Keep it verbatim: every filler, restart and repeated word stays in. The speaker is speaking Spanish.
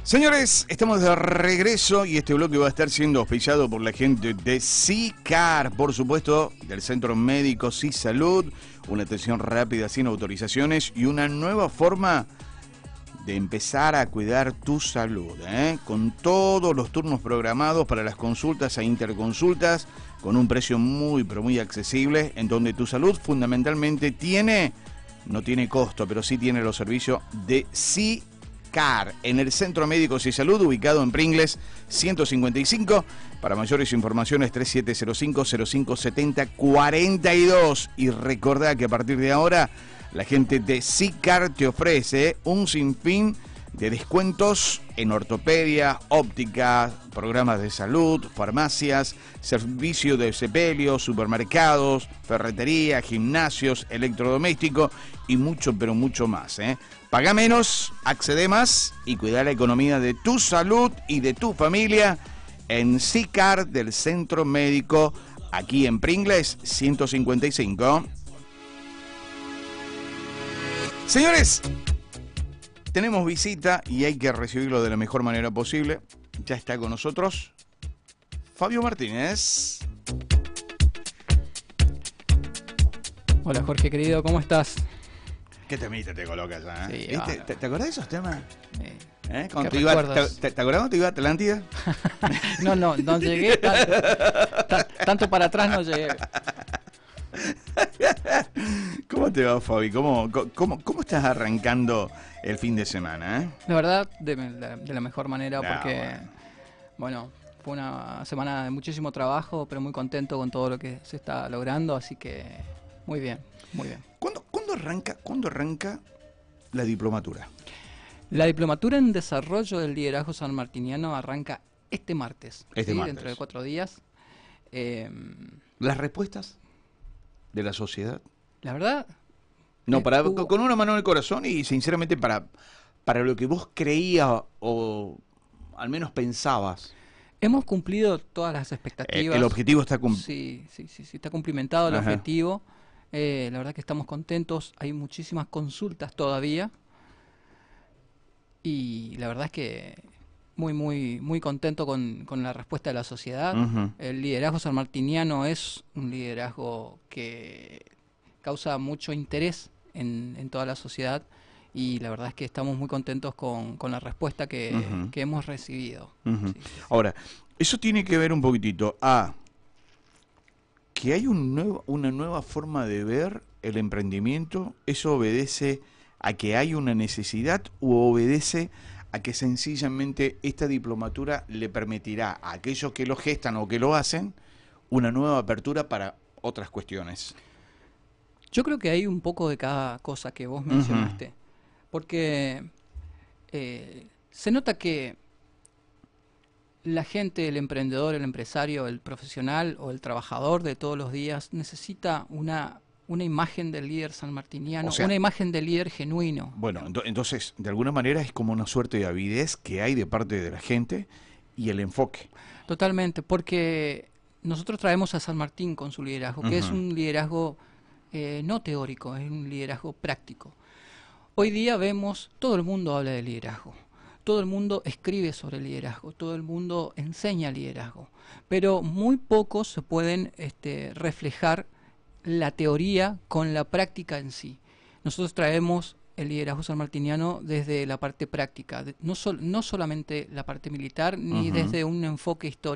Señores, estamos de regreso y este bloque va a estar siendo auspiciado por la gente de SICAR, por supuesto, del Centro Médico SISalud, una atención rápida sin autorizaciones y una nueva forma de empezar a cuidar tu salud, ¿eh? Con todos los turnos programados para las consultas e interconsultas, con un precio muy, pero muy accesible, en donde tu salud fundamentalmente tiene, no tiene costo, pero sí tiene los servicios de SICAR, en el Centro Médico SISalud, ubicado en Pringles ciento cincuenta y cinco. Para mayores informaciones, tres siete cero cinco, cero cinco siete cero, cuatro dos. Y recordá que a partir de ahora, la gente de SICAR te ofrece un sinfín de descuentos en ortopedia, óptica, programas de salud, farmacias, servicio de sepelio, supermercados, ferretería, gimnasios, electrodoméstico y mucho, pero mucho más, ¿eh? Paga menos, accede más y cuida la economía de tu salud y de tu familia en SICAR del Centro Médico, aquí en Pringles ciento cincuenta y cinco. Señores, tenemos visita y hay que recibirlo de la mejor manera posible. Ya está con nosotros Fabio Martínez. Hola Jorge querido, ¿cómo estás? ¿Qué temita te colocas ya? ¿Eh? Sí, ¿Viste? ¿Te, ¿Te acordás de esos temas? Eh, ¿Eh? Cuando ¿Qué te, iba, recuerdos? te, te, ¿Te acordás cuando te iba a Atlántida? no, no, no llegué tan, tan, tanto para atrás, no llegué. ¿Cómo te va, Fabi? ¿Cómo, cómo, ¿Cómo estás arrancando el fin de semana? ¿Eh? La verdad, de, de, de la mejor manera, No, porque, bueno. bueno, fue una semana de muchísimo trabajo, pero muy contento con todo lo que se está logrando, así que muy bien, muy bien. ¿Cuándo, cuándo arranca, ¿Cuándo arranca la diplomatura? La diplomatura en desarrollo del liderazgo sanmartiniano arranca este martes, Este ¿sí? martes. Dentro de cuatro días. Eh, ¿Las respuestas de la sociedad? la verdad... No, para, Estuvo... con una mano en el corazón y sinceramente para, para lo que vos creías o al menos pensabas. Hemos cumplido todas las expectativas. Eh, el objetivo está cumplido. Sí, sí, sí, sí, está cumplimentado el Ajá. objetivo. Eh, la verdad que estamos contentos. Hay muchísimas consultas todavía. Y la verdad es que muy, muy, muy contento con, con la respuesta de la sociedad. Uh-huh. El liderazgo sanmartiniano es un liderazgo que causa mucho interés en, en toda la sociedad. Y la verdad es que estamos muy contentos con, con la respuesta que, Uh-huh. que hemos recibido. Uh-huh. Sí, sí, sí. Ahora, eso tiene que ver un poquitito a que hay un nuevo, una nueva forma de ver el emprendimiento. ¿Eso obedece a que hay una necesidad o obedece a que sencillamente esta diplomatura le permitirá a aquellos que lo gestan o que lo hacen una nueva apertura para otras cuestiones? Yo creo que hay un poco de cada cosa que vos mencionaste, uh-huh. porque eh, se nota que la gente, el emprendedor, el empresario, el profesional o el trabajador de todos los días necesita una, una imagen del líder sanmartiniano, o sea, una imagen del líder genuino. Bueno, ent- entonces, de alguna manera es como una suerte de avidez que hay de parte de la gente y el enfoque. Totalmente, porque nosotros traemos a San Martín con su liderazgo, que uh-huh. es un liderazgo eh, no teórico, es un liderazgo práctico. Hoy día vemos, todo el mundo habla de liderazgo. Todo el mundo escribe sobre liderazgo, todo el mundo enseña liderazgo, pero muy pocos se pueden este, reflejar la teoría con la práctica en sí. Nosotros traemos el liderazgo sanmartiniano desde la parte práctica, no, sol, no solamente la parte militar, ni uh-huh. desde un enfoque histórico.